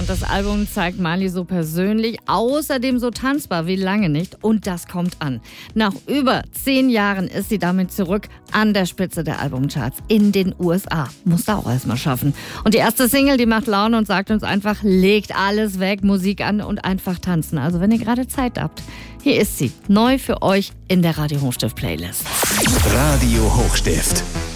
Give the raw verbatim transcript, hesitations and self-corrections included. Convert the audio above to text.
und das Album zeigt Miley so persönlich, außerdem so tanzbar wie lange nicht. Und das kommt an. Nach über zehn Jahren ist sie damit zurück an der Spitze der Albumcharts in den U S A. Muss da auch erstmal schaffen. Und die erste Single, die macht Laune und sagt uns einfach, legt alles weg, Musik an und einfach tanzen. Also wenn ihr gerade Zeit habt, hier ist sie, neu für euch in der Radio Hochstift Playlist. Radio Hochstift.